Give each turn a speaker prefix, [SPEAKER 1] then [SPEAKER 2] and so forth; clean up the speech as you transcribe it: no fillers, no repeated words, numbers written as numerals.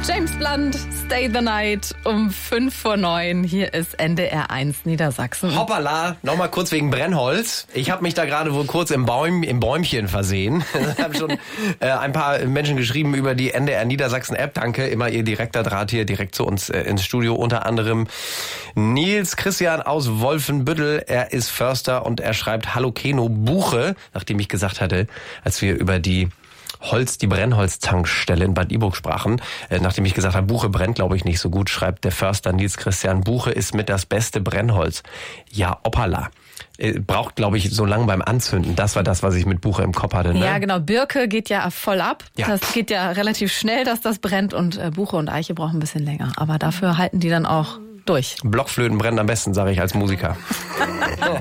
[SPEAKER 1] James Blunt, Stay the Night um 8:55. Hier ist NDR 1 Niedersachsen.
[SPEAKER 2] Hoppala, nochmal kurz wegen Brennholz. Ich habe mich da gerade wohl kurz im Bäumchen versehen. Da haben schon ein paar Menschen geschrieben über die NDR Niedersachsen App. Danke, immer ihr direkter Draht hier direkt zu uns ins Studio. Unter anderem Nils Christian aus Wolfenbüttel. Er ist Förster und er schreibt Hallo Keno Buche, nachdem ich gesagt hatte, als wir über die Brennholztankstelle in Bad Iburg sprachen. Nachdem ich gesagt habe, Buche brennt, glaube ich, nicht so gut, schreibt der Förster Nils Christian, Buche ist mit das beste Brennholz. Ja, oppala. Braucht, glaube ich, so lange beim Anzünden. Das war das, was ich mit Buche im Kopf hatte. Ne?
[SPEAKER 1] Ja, genau. Birke geht ja voll ab.
[SPEAKER 2] Ja.
[SPEAKER 1] Das geht ja relativ schnell, dass das brennt. Und Buche und Eiche brauchen ein bisschen länger. Aber dafür halten die dann auch durch.
[SPEAKER 2] Blockflöten brennen am besten, sage ich als Musiker.